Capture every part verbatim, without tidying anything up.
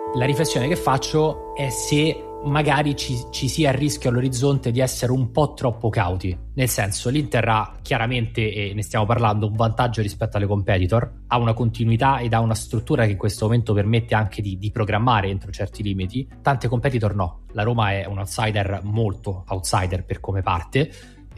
La riflessione che faccio è se magari ci, ci sia il rischio all'orizzonte di essere un po' troppo cauti, nel senso l'Inter ha chiaramente, e ne stiamo parlando, un vantaggio rispetto alle competitor, ha una continuità ed ha una struttura che in questo momento permette anche di, di programmare entro certi limiti. Tante competitor no, la Roma è un outsider, molto outsider per come parte,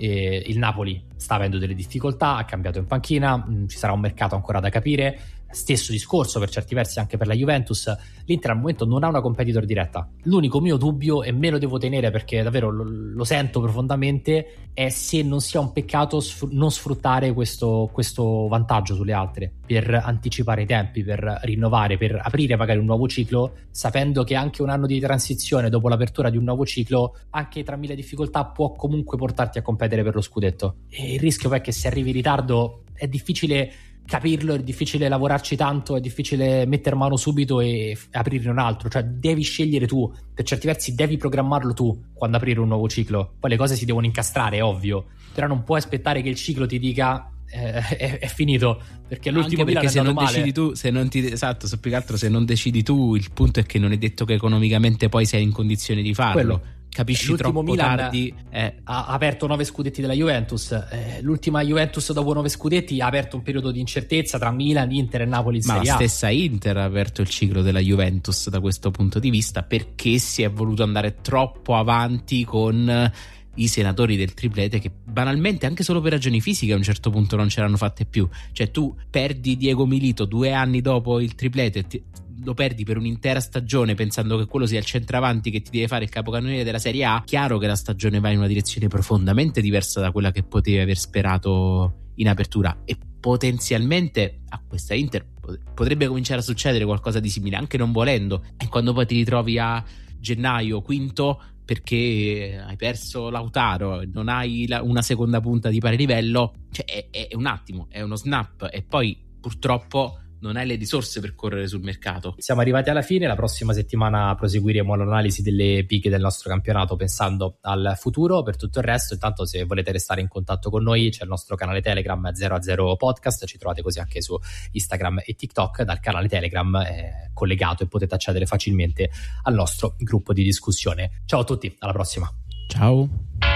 e il Napoli sta avendo delle difficoltà, ha cambiato in panchina, mh, ci sarà un mercato ancora da capire. Stesso discorso per certi versi anche per la Juventus. L'Inter al momento non ha una competitor diretta. L'unico mio dubbio, e me lo devo tenere perché davvero lo, lo sento profondamente, è se non sia un peccato sfr- non sfruttare questo, questo vantaggio sulle altre per anticipare i tempi, per rinnovare, per aprire magari un nuovo ciclo, sapendo che anche un anno di transizione dopo l'apertura di un nuovo ciclo, anche tra mille difficoltà, può comunque portarti a competere per lo scudetto. E il rischio poi è che se arrivi in ritardo è difficile capirlo, è difficile lavorarci tanto, è difficile mettere mano subito e f- aprirne un altro, cioè devi scegliere tu, per certi versi devi programmarlo tu quando aprire un nuovo ciclo. Poi le cose si devono incastrare, è ovvio, però non puoi aspettare che il ciclo ti dica eh, è, è finito, perché l'ultimo anche perché se non male. decidi tu, se non ti, esatto, so più che altro se non decidi tu, il punto è che non è detto che economicamente poi sei in condizione di farlo. Quello. Capisci L'ultimo troppo Milan tardi eh. ha aperto nove scudetti della Juventus, eh, l'ultima Juventus dopo nove scudetti ha aperto un periodo di incertezza tra Milan, Inter e Napoli in ma Serie la A. stessa Inter ha aperto il ciclo della Juventus da questo punto di vista, perché si è voluto andare troppo avanti con i senatori del triplete, che banalmente anche solo per ragioni fisiche a un certo punto non ce l'hanno fatte più. Cioè tu perdi Diego Milito due anni dopo il triplete, ti, lo perdi per un'intera stagione pensando che quello sia il centravanti che ti deve fare il capocannoniere della Serie A. Chiaro che la stagione va in una direzione profondamente diversa da quella che potevi aver sperato in apertura, e potenzialmente a questa Inter potrebbe cominciare a succedere qualcosa di simile anche non volendo, e quando poi ti ritrovi a gennaio quinto perché hai perso Lautaro, non hai la, una seconda punta di pari livello, cioè è, è un attimo, è uno snap, e poi purtroppo non hai le risorse per correre sul mercato. Siamo arrivati alla fine, la prossima settimana proseguiremo l'analisi delle picche del nostro campionato pensando al futuro. Per tutto il resto, intanto, se volete restare in contatto con noi c'è il nostro canale Telegram zero a zero Podcast, ci trovate così anche su Instagram e TikTok. Dal canale Telegram è collegato e potete accedere facilmente al nostro gruppo di discussione. Ciao a tutti, alla prossima. Ciao.